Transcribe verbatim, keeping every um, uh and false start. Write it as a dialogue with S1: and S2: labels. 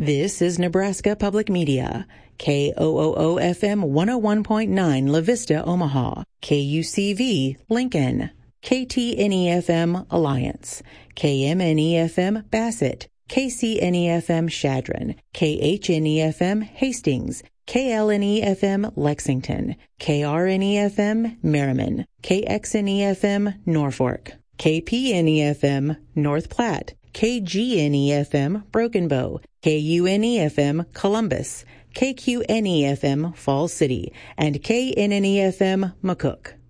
S1: This is Nebraska Public Media. K O O O F M one oh one point nine La Vista, Omaha. K U C V, Lincoln. K T N E F M, Alliance. K M N E F M, Bassett. K C N E F M, Shadron. K H N E F M, Hastings. K L N E F M, Lexington. K R N E F M, Merriman. K X N E F M, Norfolk. K P N E F M, North Platte. K G N E F M, Broken Bow. K U N E F M, Columbus. K Q N E F M, Falls City. And K N N E F M, McCook.